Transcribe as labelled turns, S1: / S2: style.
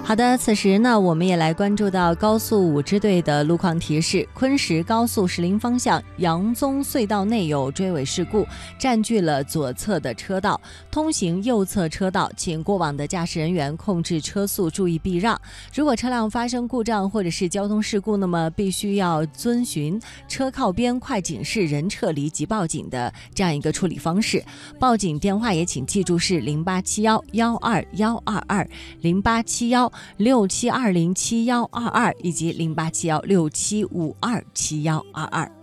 S1: 好的，此时呢，我们也来关注到高速5支队的路况提示。昆石高速石林方向杨宗隧道内有追尾事故，占据了左侧的车道，通行右侧车道，请过往的驾驶人员控制车速，注意避让。如果车辆发生故障或者是交通事故，那么必须要遵循车靠边、快警示、人撤离及报警的这样一个处理方式。报警电话也请记住是0871-12122、0871-6720-7122以及0871-6752-7122。